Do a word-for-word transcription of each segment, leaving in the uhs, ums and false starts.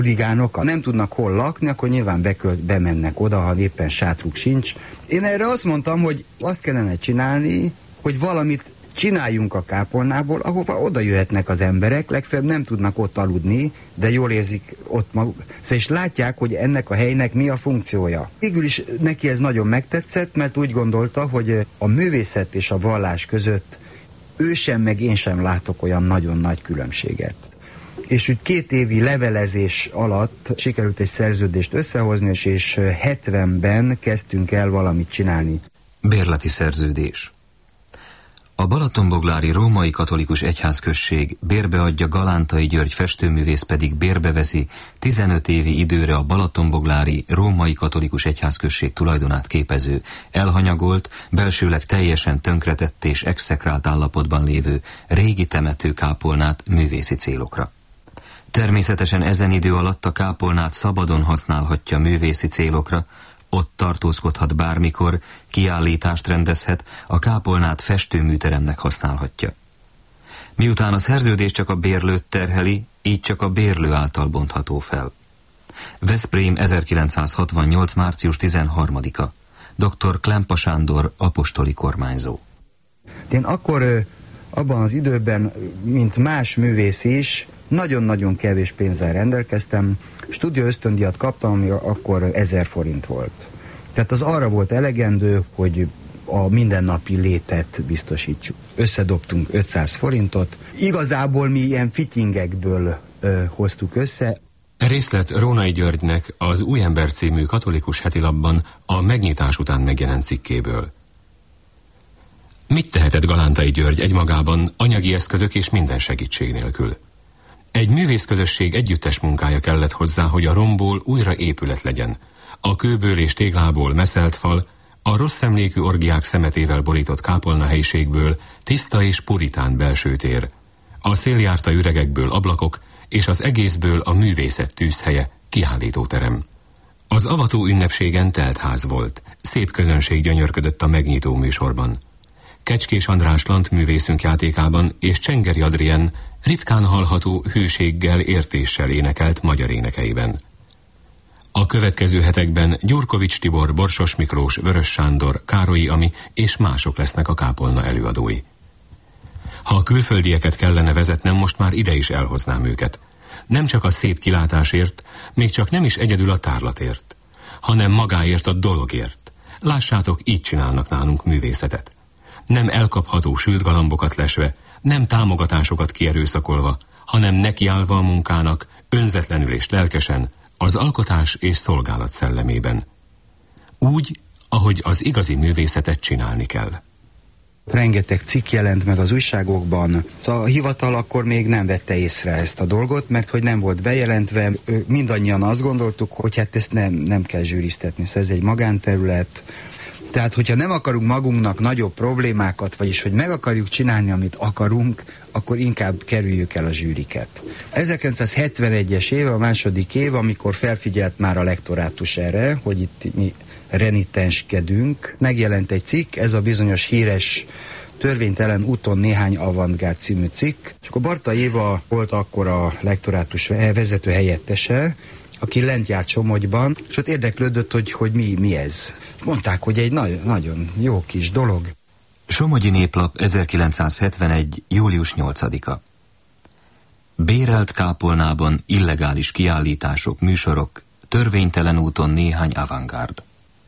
huligánok nem tudnak hol lakni, akkor nyilván bekölt, bemennek oda, ha éppen sátruk sincs. Én erre azt mondtam, hogy azt kellene csinálni, hogy valamit csináljunk a kápolnából, ahova oda jöhetnek az emberek, legfeljebb nem tudnak ott aludni, de jól érzik ott maguk. Szóval és látják, hogy ennek a helynek mi a funkciója. Végül is neki ez nagyon megtetszett, mert úgy gondolta, hogy a művészet és a vallás között ő sem, meg én sem látok olyan nagyon nagy különbséget. És úgy két évi levelezés alatt sikerült egy szerződést összehozni, és, és hetvenben kezdtünk el valamit csinálni. Bérleti szerződés. A Balatonboglári Római Katolikus Egyházközség bérbeadja, Galántai György festőművész pedig bérbeveszi tizenöt évi időre a Balatonboglári Római Katolikus Egyházközség tulajdonát képező, elhanyagolt, belsőleg teljesen tönkretett és exekrált állapotban lévő régi temetőkápolnát művészi célokra. Természetesen ezen idő alatt a kápolnát szabadon használhatja művészi célokra, ott tartózkodhat bármikor, kiállítást rendezhet, a kápolnát festőműteremnek használhatja. Miután a szerződés csak a bérlőt terheli, így csak a bérlő által bontható fel. Veszprém, ezerkilencszázhatvannyolc. március tizenharmadika. doktor Klempa Sándor, apostoli kormányzó. Én akkor abban az időben, mint más művész is, nagyon-nagyon kevés pénzzel rendelkeztem, stúdió ösztöndíjat kaptam, ami akkor ezer forint volt. Tehát az arra volt elegendő, hogy a mindennapi létet biztosítsuk. Összedobtunk ötszáz forintot. Igazából mi ilyen fittingekből ö, hoztuk össze. Részlet Rónai Györgynek az Új Ember című katolikus hetilapban a megnyitás után megjelent cikkéből. Mit tehetett Galántai György egymagában, anyagi eszközök és minden segítség nélkül? Egy művészközösség együttes munkája kellett hozzá, hogy a romból újra épület legyen. A kőből és téglából meszelt fal, a rossz emlékű orgiák szemetével borított kápolna helyiségből tiszta és puritán belső tér. A széljárta üregekből ablakok, és az egészből a művészet tűzhelye, kiállítóterem. Az avató ünnepségen telt ház volt, szép közönség gyönyörködött a megnyitó műsorban. Kecskés András lantművészünk játékában és Csengeri Adrien ritkán hallható hűséggel, értéssel énekelt magyar énekeiben. A következő hetekben Gyurkovics Tibor, Borsos Miklós, Vörös Sándor, Károlyi Ami és mások lesznek a kápolna előadói. Ha a külföldieket kellene vezetnem, most már ide is elhoznám őket. Nem csak a szép kilátásért, még csak nem is egyedül a tárlatért, hanem magáért a dologért. Lássátok, így csinálnak nálunk művészetet. Nem elkapható sült galambokat lesve, nem támogatásokat kierőszakolva, hanem nekiállva a munkának, önzetlenül és lelkesen, az alkotás és szolgálat szellemében. Úgy, ahogy az igazi művészetet csinálni kell. Rengeteg cikk jelent meg az újságokban. A hivatal akkor még nem vette észre ezt a dolgot, mert hogy nem volt bejelentve. Mindannyian azt gondoltuk, hogy hát ezt nem, nem kell zsűriztetni, szóval ez egy magánterület. Tehát, hogyha nem akarunk magunknak nagyobb problémákat, vagyis hogy meg akarjuk csinálni, amit akarunk, akkor inkább kerüljük el a zsűriket. ezerkilencszázhetvenegyes év, a második év, amikor felfigyelt már a lektorátus erre, hogy itt mi renitenskedünk, megjelent egy cikk, ez a bizonyos híres Törvénytelen úton néhány avantgárd című cikk, és akkor Barta Éva volt akkor a lektorátus vezető helyettese, aki lent járt Somogyban, és ott érdeklődött, hogy, hogy mi, mi ez. Mondták, hogy egy nagyon, nagyon jó kis dolog. Somogyi Néplap, ezerkilencszázhetvenegy. július nyolcadika. Bérelt kápolnában illegális kiállítások, műsorok, törvénytelen úton néhány avantgárd.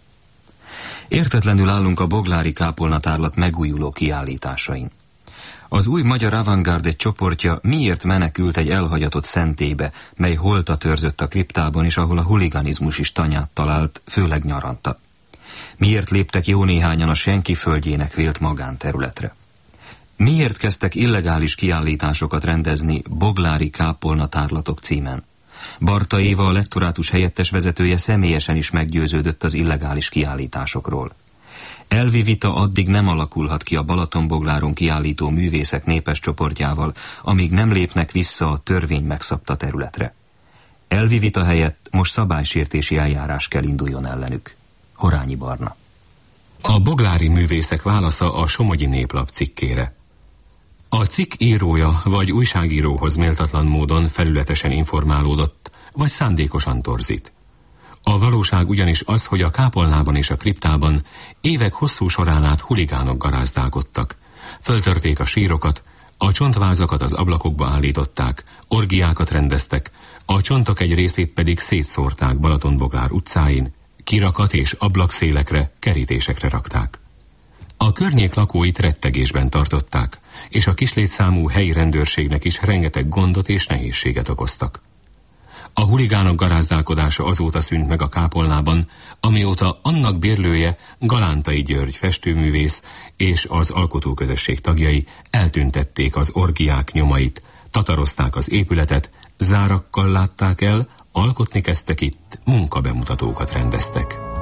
Értetlenül állunk a boglári kápolnatárlat megújuló kiállításain. Az új magyar avantgárd egy csoportja miért menekült egy elhagyatott szentélybe, mely holta törzött a kriptában is, ahol a huliganizmus is tanyát talált, főleg nyaranta? Miért léptek jó néhányan a senki földjének vélt magánterületre? Miért kezdtek illegális kiállításokat rendezni boglári kápolnatárlatok címen? Barta Éva, a lektorátus helyettes vezetője személyesen is meggyőződött az illegális kiállításokról. Elvi vita addig nem alakulhat ki a Balatonbogláron kiállító művészek népes csoportjával, amíg nem lépnek vissza a törvény megszabta területre. Elvi vita helyett most szabálysértési eljárás kell induljon ellenük. Horányi Barna. A boglári művészek válasza a Somogyi Néplap cikkére. A cikk írója vagy újságíróhoz méltatlan módon felületesen informálódott, vagy szándékosan torzít. A valóság ugyanis az, hogy a kápolnában és a kriptában évek hosszú során át huligánok garázdálkodtak. Föltörték a sírokat, a csontvázakat az ablakokba állították, orgiákat rendeztek, a csontok egy részét pedig szétszórták Balatonboglár utcáin, kirakat és ablakszélekre, kerítésekre rakták. A környék lakóit rettegésben tartották, és a kislétszámú helyi rendőrségnek is rengeteg gondot és nehézséget okoztak. A huligánok garázdálkodása azóta szűnt meg a kápolnában, amióta annak bérlője, Galántai György festőművész és az alkotóközösség tagjai eltüntették az orgiák nyomait, tatarozták az épületet, zárakkal látták el, alkotni kezdtek itt, munkabemutatókat rendeztek.